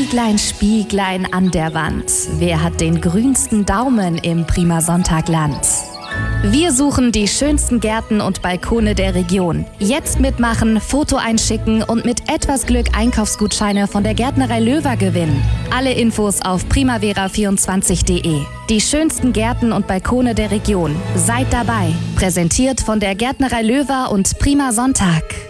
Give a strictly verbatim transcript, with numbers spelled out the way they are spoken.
Spieglein, Spieglein an der Wand, wer hat den grünsten Daumen im Prima Sonntagland? Wir suchen die schönsten Gärten und Balkone der Region. Jetzt mitmachen, Foto einschicken und mit etwas Glück Einkaufsgutscheine von der Gärtnerei Löwer gewinnen. Alle Infos auf primavera vierundzwanzig punkt de. Die schönsten Gärten und Balkone der Region. Seid dabei. Präsentiert von der Gärtnerei Löwer und Prima Sonntag.